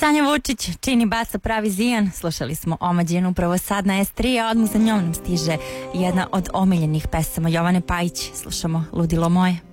Sanja Vučić čini baca pravi zijan. Slušali smo Omađen upravo sad na S3, a odmah za njom nam stiže jedna od omiljenih pesama Jovane Pajić. Slušamo Ludilo moje.